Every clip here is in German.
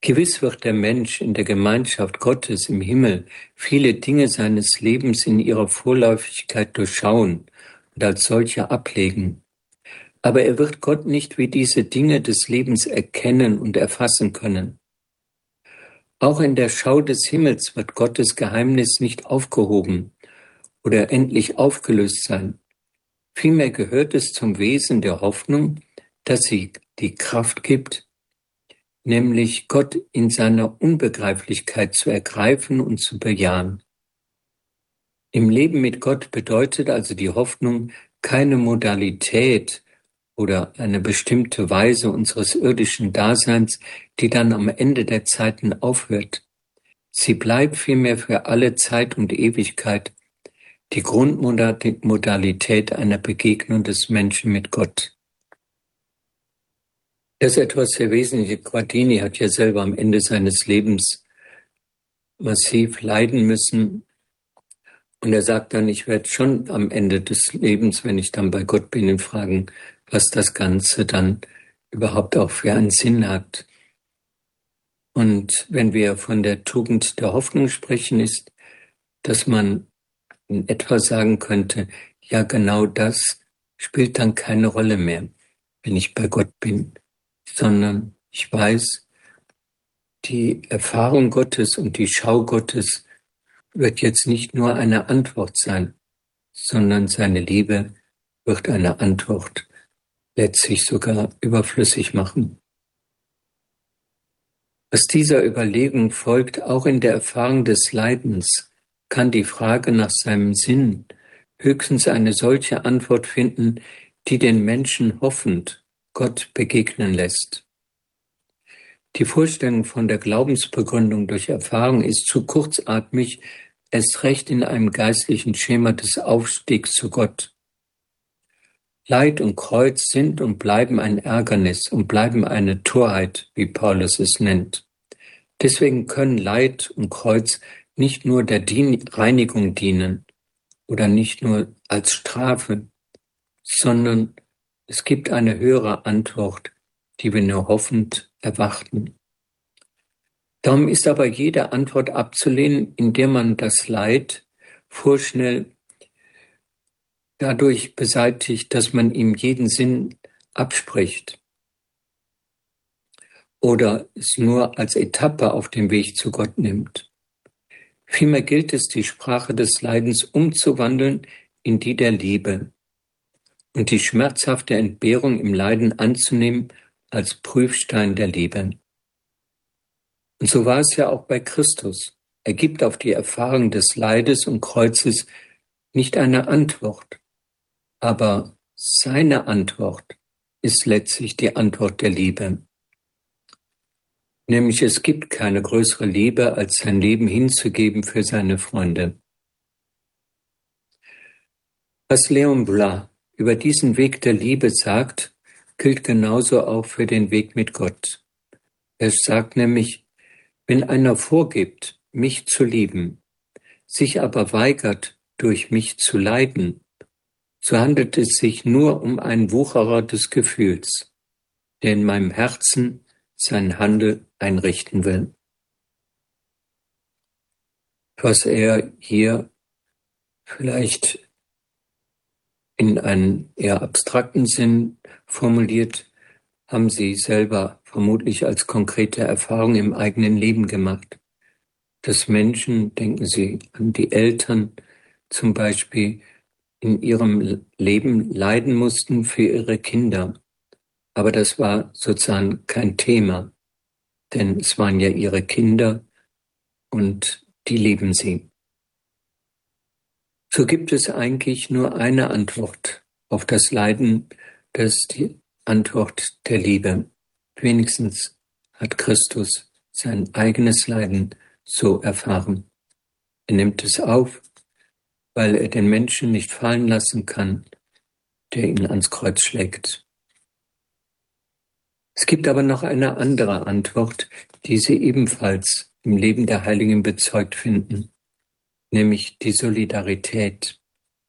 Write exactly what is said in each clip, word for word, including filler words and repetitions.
Gewiss wird der Mensch in der Gemeinschaft Gottes im Himmel viele Dinge seines Lebens in ihrer Vorläufigkeit durchschauen und als solche ablegen. Aber er wird Gott nicht wie diese Dinge des Lebens erkennen und erfassen können. Auch in der Schau des Himmels wird Gottes Geheimnis nicht aufgehoben oder endlich aufgelöst sein. Vielmehr gehört es zum Wesen der Hoffnung, dass sie die Kraft gibt, nämlich Gott in seiner Unbegreiflichkeit zu ergreifen und zu bejahen. Im Leben mit Gott bedeutet also die Hoffnung keine Modalität oder eine bestimmte Weise unseres irdischen Daseins, die dann am Ende der Zeiten aufhört. Sie bleibt vielmehr für alle Zeit und Ewigkeit die Grundmodalität einer Begegnung des Menschen mit Gott. Das ist etwas sehr Wesentliches. Guardini hat ja selber am Ende seines Lebens massiv leiden müssen. Und er sagt dann, ich werde schon am Ende des Lebens, wenn ich dann bei Gott bin, ihn fragen, was das Ganze dann überhaupt auch für einen Sinn hat. Und wenn wir von der Tugend der Hoffnung sprechen, ist, dass man in etwa sagen könnte, ja genau das spielt dann keine Rolle mehr, wenn ich bei Gott bin, sondern ich weiß, die Erfahrung Gottes und die Schau Gottes wird jetzt nicht nur eine Antwort sein, sondern seine Liebe wird eine Antwort letztlich sogar überflüssig machen. Aus dieser Überlegung folgt, auch in der Erfahrung des Leidens kann die Frage nach seinem Sinn höchstens eine solche Antwort finden, die den Menschen hoffend Gott begegnen lässt. Die Vorstellung von der Glaubensbegründung durch Erfahrung ist zu kurzatmig, erst recht in einem geistlichen Schema des Aufstiegs zu Gott. Leid und Kreuz sind und bleiben ein Ärgernis und bleiben eine Torheit, wie Paulus es nennt. Deswegen können Leid und Kreuz nicht nur der Dien- Reinigung dienen oder nicht nur als Strafe, sondern es gibt eine höhere Antwort, die wir nur hoffend erwarten. Darum ist aber jede Antwort abzulehnen, indem man das Leid vorschnell dadurch beseitigt, dass man ihm jeden Sinn abspricht oder es nur als Etappe auf dem Weg zu Gott nimmt. Vielmehr gilt es, die Sprache des Leidens umzuwandeln in die der Liebe und die schmerzhafte Entbehrung im Leiden anzunehmen als Prüfstein der Liebe. Und so war es ja auch bei Christus. Er gibt auf die Erfahrung des Leides und Kreuzes nicht eine Antwort, aber seine Antwort ist letztlich die Antwort der Liebe. Nämlich es gibt keine größere Liebe, als sein Leben hinzugeben für seine Freunde. Was Léon Bloy über diesen Weg der Liebe sagt, gilt genauso auch für den Weg mit Gott. Er sagt nämlich, wenn einer vorgibt, mich zu lieben, sich aber weigert, durch mich zu leiden, so handelt es sich nur um einen Wucherer des Gefühls, der in meinem Herzen sein Handel einrichten will. Was er hier vielleicht in einem eher abstrakten Sinn formuliert, haben Sie selber vermutlich als konkrete Erfahrung im eigenen Leben gemacht. Dass Menschen, denken Sie an die Eltern zum Beispiel, in ihrem Leben leiden mussten für ihre Kinder. Aber das war sozusagen kein Thema, denn es waren ja ihre Kinder und die lieben sie. So gibt es eigentlich nur eine Antwort auf das Leiden, das ist die Antwort der Liebe. Wenigstens hat Christus sein eigenes Leiden so erfahren. Er nimmt es auf, weil er den Menschen nicht fallen lassen kann, der ihn ans Kreuz schlägt. Es gibt aber noch eine andere Antwort, die Sie ebenfalls im Leben der Heiligen bezeugt finden, nämlich die Solidarität.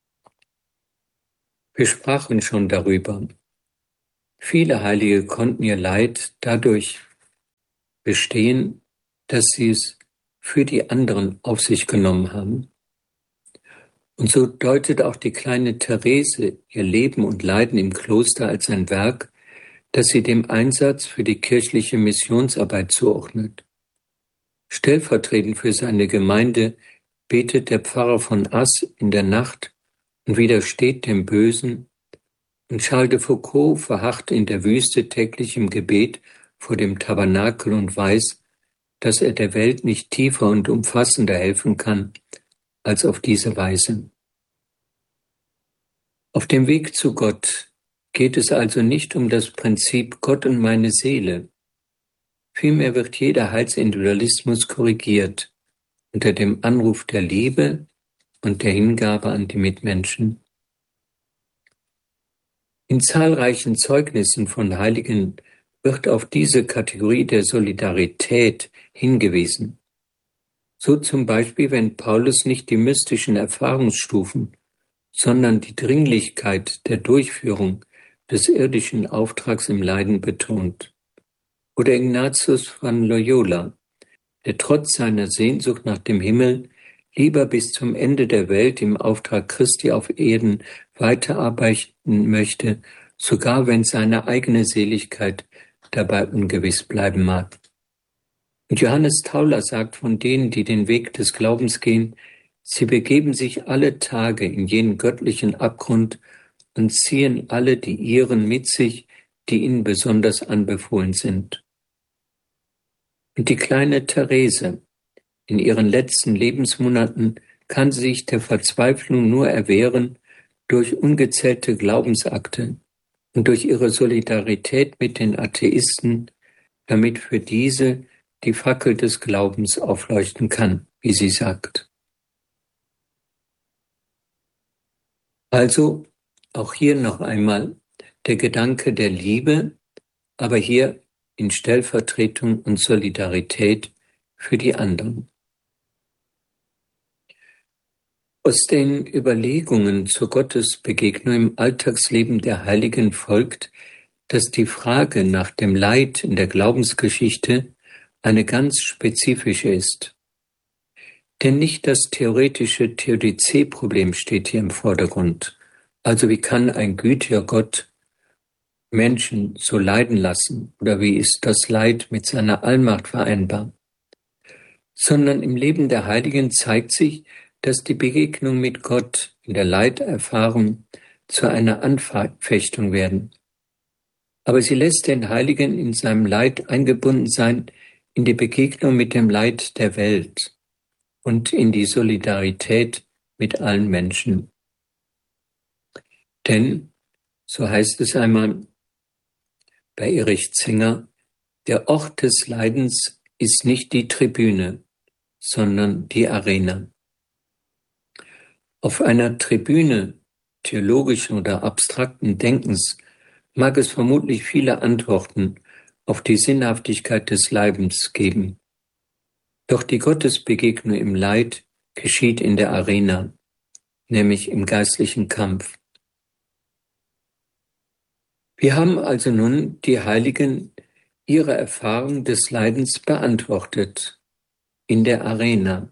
Wir sprachen schon darüber. Viele Heilige konnten ihr Leid dadurch bestehen, dass sie es für die anderen auf sich genommen haben. Und so deutet auch die kleine Therese ihr Leben und Leiden im Kloster als ein Werk, das sie dem Einsatz für die kirchliche Missionsarbeit zuordnet. Stellvertretend für seine Gemeinde betet der Pfarrer von As in der Nacht und widersteht dem Bösen, und Charles de Foucauld verharrt in der Wüste täglich im Gebet vor dem Tabernakel und weiß, dass er der Welt nicht tiefer und umfassender helfen kann als auf diese Weise. Auf dem Weg zu Gott geht es also nicht um das Prinzip Gott und meine Seele. Vielmehr wird jeder Heilsindividualismus korrigiert unter dem Anruf der Liebe und der Hingabe an die Mitmenschen. In zahlreichen Zeugnissen von Heiligen wird auf diese Kategorie der Solidarität hingewiesen. So zum Beispiel, wenn Paulus nicht die mystischen Erfahrungsstufen, sondern die Dringlichkeit der Durchführung des irdischen Auftrags im Leiden betont. Oder Ignatius von Loyola, der trotz seiner Sehnsucht nach dem Himmel lieber bis zum Ende der Welt im Auftrag Christi auf Erden weiterarbeiten möchte, sogar wenn seine eigene Seligkeit dabei ungewiss bleiben mag. Und Johannes Tauler sagt von denen, die den Weg des Glaubens gehen, sie begeben sich alle Tage in jenen göttlichen Abgrund und ziehen alle die ihren mit sich, die ihnen besonders anbefohlen sind. Und die kleine Therese, in ihren letzten Lebensmonaten kann sie sich der Verzweiflung nur erwehren durch ungezählte Glaubensakte und durch ihre Solidarität mit den Atheisten, damit für diese die Fackel des Glaubens aufleuchten kann, wie sie sagt. Also auch hier noch einmal der Gedanke der Liebe, aber hier in Stellvertretung und Solidarität für die anderen. Aus den Überlegungen zur Gottesbegegnung im Alltagsleben der Heiligen folgt, dass die Frage nach dem Leid in der Glaubensgeschichte eine ganz spezifische ist. Denn nicht das theoretische Theodizee-Problem steht hier im Vordergrund. Also wie kann ein gütiger Gott Menschen so leiden lassen oder wie ist das Leid mit seiner Allmacht vereinbar? Sondern im Leben der Heiligen zeigt sich, dass die Begegnung mit Gott in der Leiterfahrung zu einer Anfechtung werden. Aber sie lässt den Heiligen in seinem Leid eingebunden sein in die Begegnung mit dem Leid der Welt und in die Solidarität mit allen Menschen. Denn, so heißt es einmal bei Erich Zenger, der Ort des Leidens ist nicht die Tribüne, sondern die Arena. Auf einer Tribüne theologischen oder abstrakten Denkens mag es vermutlich viele Antworten auf die Sinnhaftigkeit des Leibens geben. Doch die Gottesbegegnung im Leid geschieht in der Arena, nämlich im geistlichen Kampf. Wir haben also nun die Heiligen ihre Erfahrung des Leidens beantwortet in der Arena.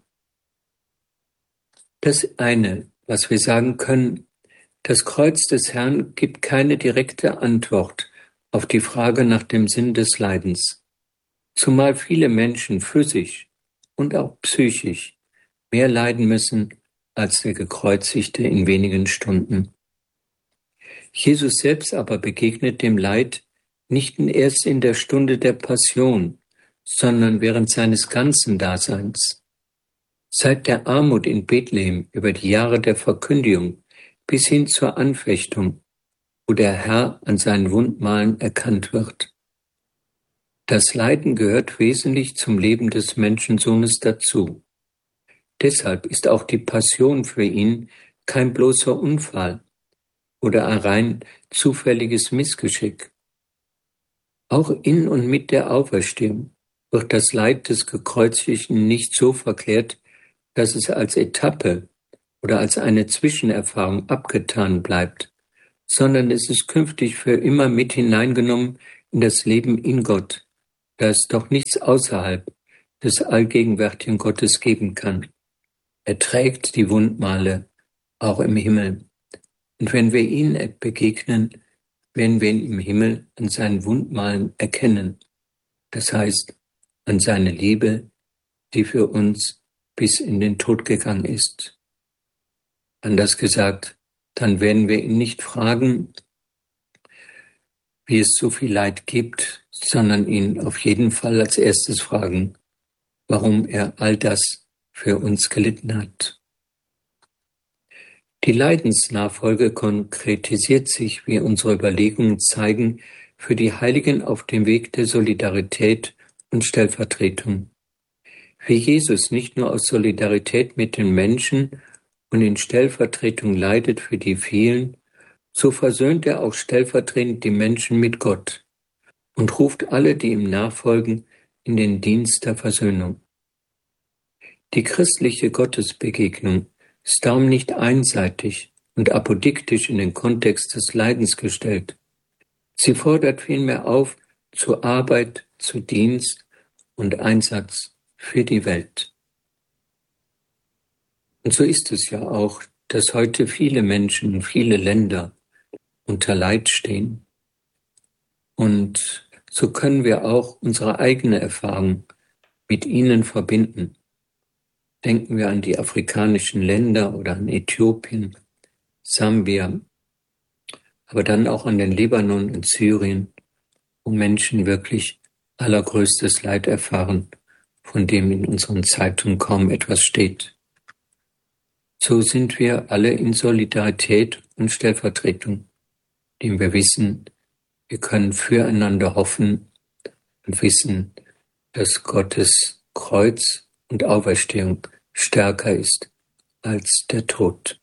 Das eine, was wir sagen können, das Kreuz des Herrn gibt keine direkte Antwort auf die Frage nach dem Sinn des Leidens, zumal viele Menschen physisch und auch psychisch mehr leiden müssen als der Gekreuzigte in wenigen Stunden. Jesus selbst aber begegnet dem Leid nicht erst in der Stunde der Passion, sondern während seines ganzen Daseins. Seit der Armut in Bethlehem über die Jahre der Verkündigung bis hin zur Anfechtung, wo der Herr an seinen Wundmalen erkannt wird. Das Leiden gehört wesentlich zum Leben des Menschensohnes dazu. Deshalb ist auch die Passion für ihn kein bloßer Unfall oder ein rein zufälliges Missgeschick. Auch in und mit der Auferstehung wird das Leid des Gekreuzigten nicht so verklärt, dass es als Etappe oder als eine Zwischenerfahrung abgetan bleibt, sondern es ist künftig für immer mit hineingenommen in das Leben in Gott, da es doch nichts außerhalb des allgegenwärtigen Gottes geben kann. Er trägt die Wundmale auch im Himmel. Und wenn wir ihm begegnen, werden wir ihn im Himmel an seinen Wundmalen erkennen. Das heißt, an seine Liebe, die für uns bis in den Tod gegangen ist. Anders gesagt, dann werden wir ihn nicht fragen, wie es so viel Leid gibt, sondern ihn auf jeden Fall als erstes fragen, warum er all das für uns gelitten hat. Die Leidensnachfolge konkretisiert sich, wie unsere Überlegungen zeigen, für die Heiligen auf dem Weg der Solidarität und Stellvertretung. Wie Jesus nicht nur aus Solidarität mit den Menschen und in Stellvertretung leidet für die vielen, so versöhnt er auch stellvertretend die Menschen mit Gott und ruft alle, die ihm nachfolgen, in den Dienst der Versöhnung. Die christliche Gottesbegegnung ist darum nicht einseitig und apodiktisch in den Kontext des Leidens gestellt. Sie fordert vielmehr auf zur Arbeit, zu Dienst und Einsatz für die Welt. Und so ist es ja auch, dass heute viele Menschen in viele Länder unter Leid stehen. Und so können wir auch unsere eigene Erfahrung mit ihnen verbinden. Denken wir an die afrikanischen Länder oder an Äthiopien, Sambia, aber dann auch an den Libanon und Syrien, wo Menschen wirklich allergrößtes Leid erfahren, von dem in unseren Zeitungen kaum etwas steht. So sind wir alle in Solidarität und Stellvertretung, indem wir wissen, wir können füreinander hoffen und wissen, dass Gottes Kreuz und Auferstehung stärker ist als der Tod.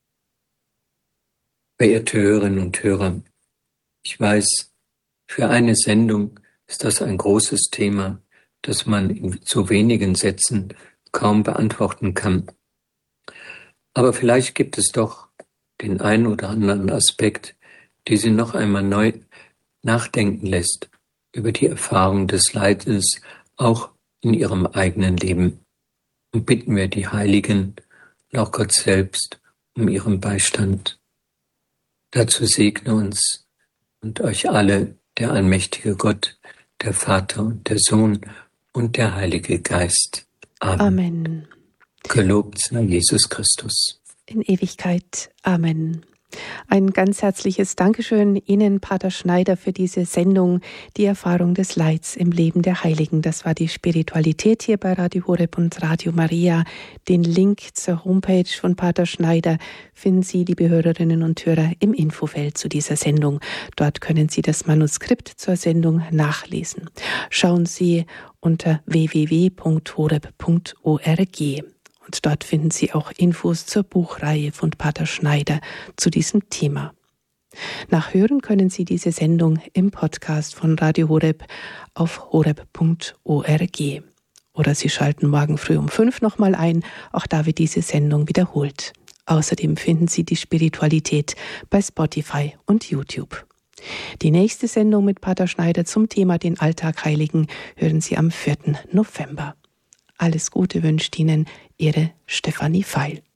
Verehrte Hörerinnen und Hörer, ich weiß, für eine Sendung ist das ein großes Thema, das man in so wenigen Sätzen kaum beantworten kann. Aber vielleicht gibt es doch den einen oder anderen Aspekt, der Sie noch einmal neu nachdenken lässt über die Erfahrung des Leidens auch in Ihrem eigenen Leben. Und bitten wir die Heiligen und auch Gott selbst um ihren Beistand. Dazu segne uns und euch alle der allmächtige Gott, der Vater und der Sohn und der Heilige Geist. Amen. Amen. Gelobt sei Jesus Christus. In Ewigkeit. Amen. Ein ganz herzliches Dankeschön Ihnen, Pater Schneider, für diese Sendung, die Erfahrung des Leids im Leben der Heiligen. Das war die Spiritualität hier bei Radio Horeb und Radio Maria. Den Link zur Homepage von Pater Schneider finden Sie, liebe Hörerinnen und Hörer, im Infofeld zu dieser Sendung. Dort können Sie das Manuskript zur Sendung nachlesen. Schauen Sie unter w w w punkt horeb punkt org. Und dort finden Sie auch Infos zur Buchreihe von Pater Schneider zu diesem Thema. Nachhören können Sie diese Sendung im Podcast von Radio Horeb auf horeb punkt org. Oder Sie schalten morgen früh um fünf nochmal ein, auch da wird diese Sendung wiederholt. Außerdem finden Sie die Spiritualität bei Spotify und YouTube. Die nächste Sendung mit Pater Schneider zum Thema den Alltag Heiligen hören Sie am vierten November. Alles Gute wünscht Ihnen Ihre Stefanie Feil.